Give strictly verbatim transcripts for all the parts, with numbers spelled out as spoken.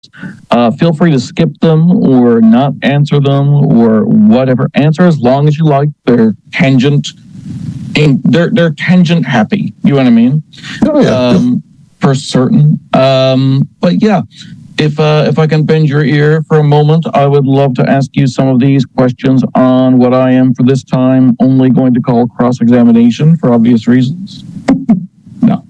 Uh, feel free to skip them or not answer them or whatever. Answer as long as you like. They're tangent. They're they're tangent happy. You know what I mean? Oh, yeah. Um, for certain. Um, but yeah, if uh, if I can bend your ear for a moment, I would love to ask you some of these questions on what I am for this time only going to call cross-examination for obvious reasons. No.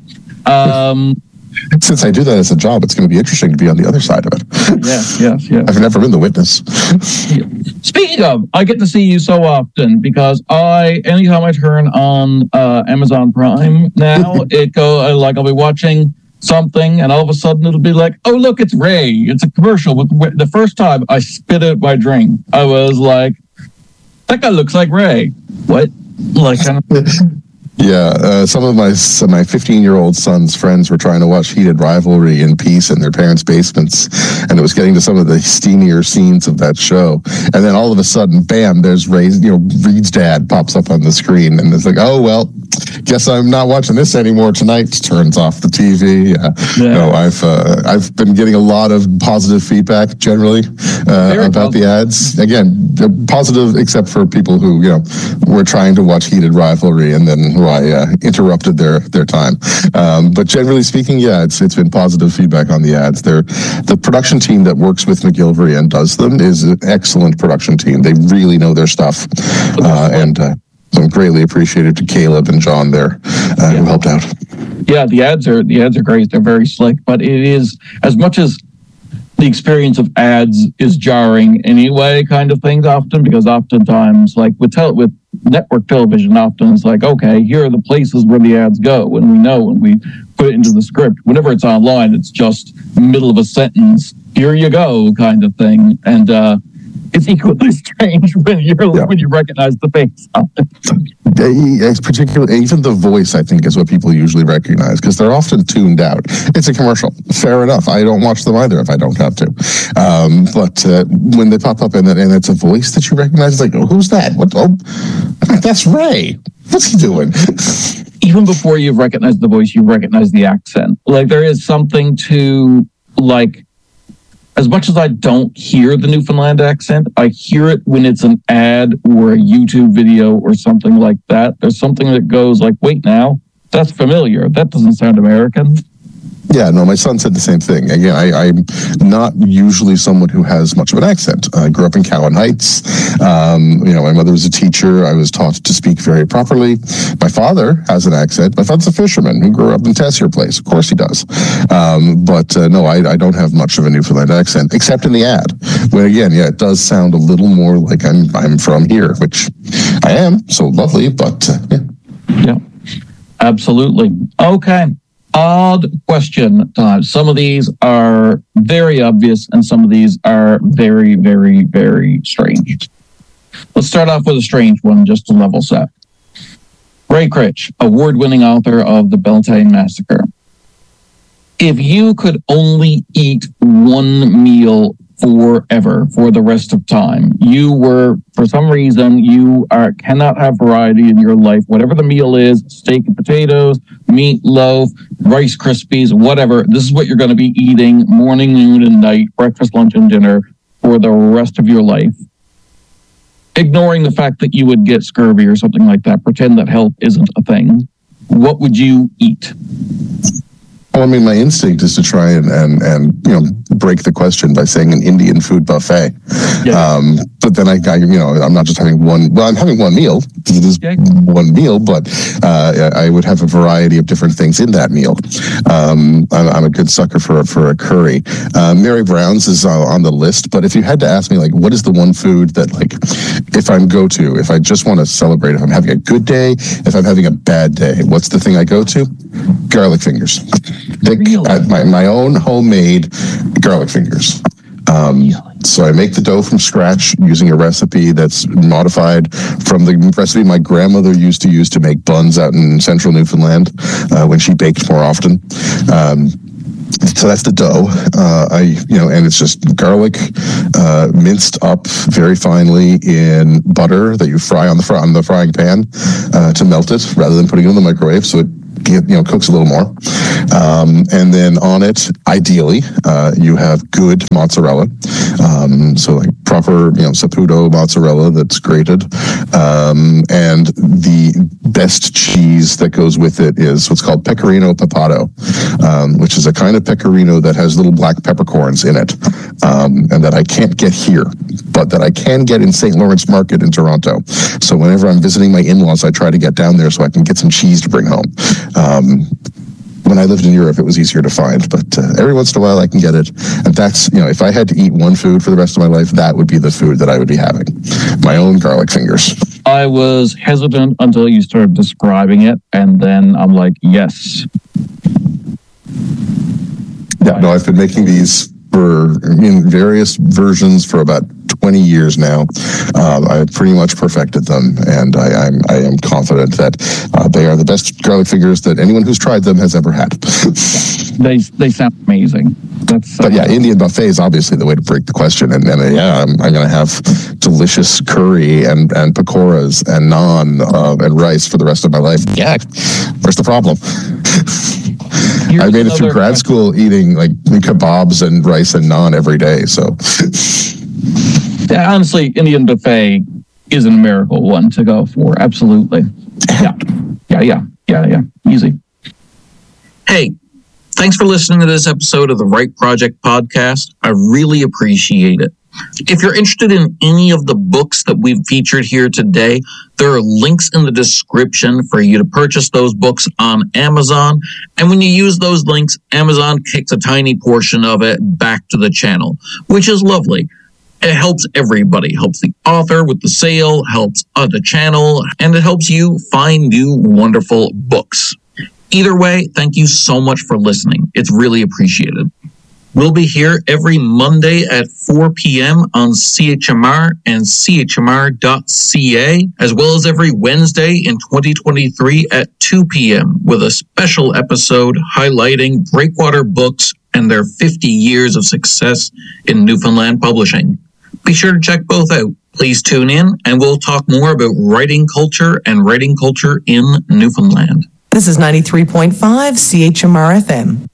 Um, Since I do that as a job, it's going to be interesting to be on the other side of it. Yes, yes, yes. I've never been the witness. Speaking of, I get to see you so often because I, anytime I turn on uh, Amazon Prime now, it go like I'll be watching something, and all of a sudden it'll be like, "Oh, look, it's Ray." It's a commercial. With the first time I spit out my drink, I was like, "That guy looks like Ray." What? Like, kind of. Yeah, uh, some of my my fifteen-year-old son's friends were trying to watch Heated Rivalry in peace in their parents' basements, and it was getting to some of the steamier scenes of that show. And then all of a sudden, bam! There's Ray's, you know, Reed's dad pops up on the screen, and it's like, oh well, guess I'm not watching this anymore tonight. Turns off the T V. Uh, yeah. No, I've uh, I've been getting a lot of positive feedback generally uh, about positive. the ads. Again, positive except for people who you know were trying to watch Heated Rivalry and then. I uh, interrupted their their time, um, but generally speaking, yeah, it's it's been positive feedback on the ads. They're, the production team that works with McGillivray and does them is an excellent production team. They really know their stuff, uh, and uh, I'm greatly appreciative to Caleb and John there uh, yeah. who helped out. Yeah, the ads are the ads are great. They're very slick, but it is as much as the experience of ads is jarring anyway, kind of things often because oftentimes, like with tel- with network television, often it's like, okay, here are the places where the ads go, and we know when we put it into the script. Whenever it's online, it's just middle of a sentence, here you go, kind of thing, and uh, it's equally strange when you yeah. when you recognize the face. It's particularly even the voice, I think, is what people usually recognize because they're often tuned out. It's a commercial, fair enough. I don't watch them either if I don't have to. Um, but uh, when they pop up and, and it's a voice that you recognize, it's like, oh, who's that? What? Oh, that's Ray. What's he doing? Even before you recognize the voice, you recognize the accent. Like there is something to like. As much as I don't hear the Newfoundland accent, I hear it when it's an ad or a YouTube video or something like that. There's something that goes like, wait now, that's familiar. That doesn't sound American. Yeah, no, my son said the same thing. Again, I, I'm not usually someone who has much of an accent. I grew up in Cowan Heights. Um, you know, my mother was a teacher. I was taught to speak very properly. My father has an accent. My father's a fisherman who grew up in Tessier Place. Of course he does. Um, but uh, no, I, I don't have much of a Newfoundland accent, except in the ad. Where again, yeah, it does sound a little more like I'm I'm from here, which I am. So lovely, but uh, yeah. Yeah, absolutely. Okay. Odd question time. Some of these are very obvious and some of these are very, very, very strange. Let's start off with a strange one just to level set. Ray Critch, award-winning author of The Beltane Massacre. If you could only eat one meal forever, for the rest of time, you were, for some reason, you are cannot have variety in your life. Whatever the meal is, steak and potatoes, meatloaf, Rice Krispies, whatever, this is what you're going to be eating morning, noon, and night, breakfast, lunch, and dinner for the rest of your life. Ignoring the fact that you would get scurvy or something like that, pretend that health isn't a thing. What would you eat? Well, I mean, my instinct is to try and, and, and you know, break the question by saying an Indian food buffet. Yeah. Um, but then I, I, you know, I'm not just having one, well, I'm having one meal. It is yeah. one meal, but uh, I would have a variety of different things in that meal. Um, I'm, I'm a good sucker for, for a curry. Uh, Mary Brown's is uh, on the list, but if you had to ask me, like, what is the one food that, like, if I'm go to, if I just want to celebrate, if I'm having a good day, if I'm having a bad day, what's the thing I go to? Garlic fingers. Really? uh, my, my own homemade garlic fingers. Um, so I make the dough from scratch using a recipe that's modified from the recipe my grandmother used to use to make buns out in central Newfoundland uh, when she baked more often. Um, So that's the dough. Uh, I, you know, and it's just garlic uh, minced up very finely in butter that you fry on the fry on the frying pan uh, to melt it, rather than putting it in the microwave. So it get, you know, cooks a little more. Um, and then on it, ideally, uh, you have good mozzarella. Um, so like proper, you know, Saputo mozzarella that's grated. Um, and the best cheese that goes with it is what's called Pecorino Pepato, um, which is a kind of pecorino that has little black peppercorns in it, um, and that I can't get here, but that I can get in Saint Lawrence Market in Toronto. So whenever I'm visiting my in-laws, I try to get down there so I can get some cheese to bring home. Um, when I lived in Europe, it was easier to find, but uh, every once in a while I can get it. And that's, you know, if I had to eat one food for the rest of my life, that would be the food that I would be having. My own garlic fingers. I was hesitant until you started describing it, and then I'm like, yes. Yeah, no, I've been making these for in various versions for about twenty years now. Uh, I've pretty much perfected them, and I, I'm I am confident that uh, they are the best garlic fingers that anyone who's tried them has ever had. they they sound amazing. That's uh, but yeah, Indian buffet is obviously the way to break the question, and, and uh, yeah, I'm, I'm going to have delicious curry and and pakoras and naan uh, and rice for the rest of my life. Yeah, where's the problem? Here's I made it through grad question. school eating like kebabs and rice and naan every day. So, yeah, honestly, Indian buffet is an miracle one to go for. Absolutely. Yeah. Yeah. Yeah. Yeah. Yeah. Easy. Hey, thanks for listening to this episode of the Right Project podcast. I really appreciate it. If you're interested in any of the books that we've featured here today, there are links in the description for you to purchase those books on Amazon. And when you use those links, Amazon kicks a tiny portion of it back to the channel, which is lovely. It helps everybody. It helps the author with the sale, helps uh, the channel, and it helps you find new wonderful books. Either way, thank you so much for listening. It's really appreciated. We'll be here every Monday at four p.m. on C H M R and C H M R dot C A, as well as every Wednesday in twenty twenty-three at two p.m. with a special episode highlighting Breakwater Books and their fifty years of success in Newfoundland publishing. Be sure to check both out. Please tune in, and we'll talk more about writing culture and writing culture in Newfoundland. This is ninety-three point five C H M R F M.